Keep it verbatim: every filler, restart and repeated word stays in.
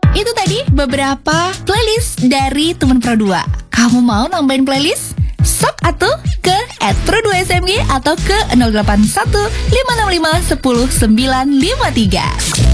Itu tadi beberapa playlist dari teman Pro dua. Kamu mau nambahin playlist? Sok atuh ke at pro dua S M G atau ke nol delapan satu lima enam lima satu nol sembilan lima tiga.